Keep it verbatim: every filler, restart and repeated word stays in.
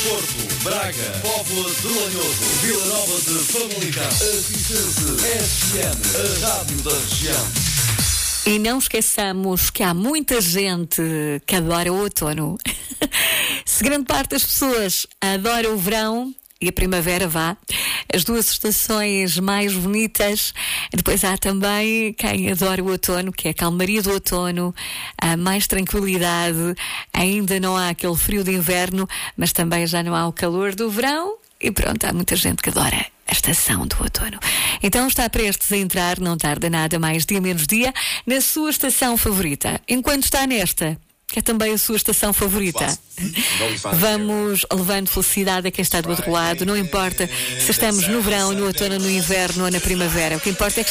Porto, Braga, Póvoa de Lanhoso, Vila Nova de Famalicão, Acicense, S M, a rádio da região. E não esqueçamos que há muita gente que adora o outono. Se grande parte das pessoas adora o verão e a primavera, vá, as duas estações mais bonitas, depois há também quem adora o outono, que é a calmaria do outono, há mais tranquilidade, ainda não há aquele frio de inverno, mas também já não há o calor do verão. E pronto, há muita gente que adora a estação do outono. Então está prestes a entrar, não tarda nada, mais dia menos dia, na sua estação favorita. Enquanto está nesta, que é também a sua estação favorita, vamos levando felicidade a quem está do outro lado. Não importa se estamos no verão, no outono, no inverno ou na primavera. O que importa é que